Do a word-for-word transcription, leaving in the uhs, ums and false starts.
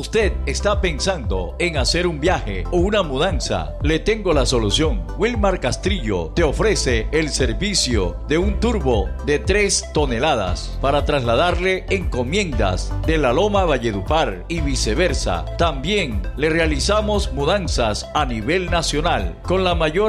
¿Usted está pensando en hacer un viaje o una mudanza? Le tengo la solución. Wilmar Castrillo te ofrece el servicio de un turbo de tres toneladas para trasladarle encomiendas de la Loma Valledupar y viceversa. También le realizamos mudanzas a nivel nacional con la mayor